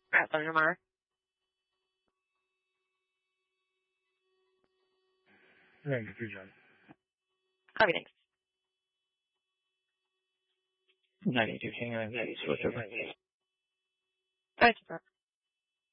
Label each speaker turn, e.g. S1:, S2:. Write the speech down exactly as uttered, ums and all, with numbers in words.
S1: Alright, love you tomorrow.
S2: Thank you, John.
S1: Love you, thanks.
S2: ninety-two, hang on, that is what's over.
S1: Bye,